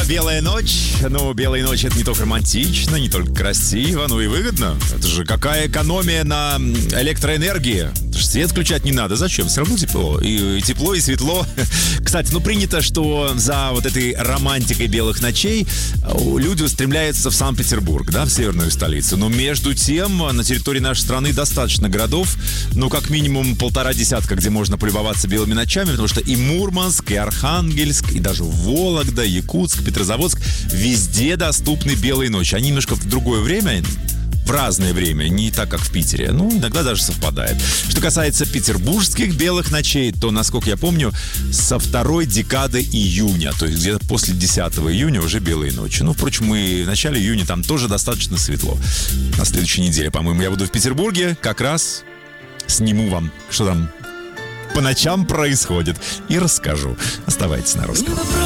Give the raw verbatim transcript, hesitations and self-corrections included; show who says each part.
Speaker 1: белая ночь. Ну, белая ночь — это не только романтично, не только красиво, но и выгодно. Это же какая экономия на электроэнергии. Это же свет включать не надо. Зачем? Все равно тепло. И, и тепло, и светло. Кстати, ну принято, что за вот этой романтикой белых ночей люди устремляются в Санкт-Петербург, да, в северную столицу. Но между тем, на территории нашей страны достаточно городов, ну, как минимум полтора десятка, где можно полюбоваться белыми ночами, потому что и Мурманск, и Архангельск, и даже Вологда, Якутск, Петрозаводск, везде доступны белые ночи. Они немножко в другое время, в разное время, не так, как в Питере. Ну, иногда даже совпадает. Что касается петербургских белых ночей, то, насколько я помню, со второй декады июня, то есть где-то после десятого июня уже белые ночи. Ну, впрочем, и в начале июня там тоже достаточно светло. На следующей неделе, по-моему, я буду в Петербурге, как раз сниму вам, что там по ночам происходит, и расскажу. Оставайтесь на Русском.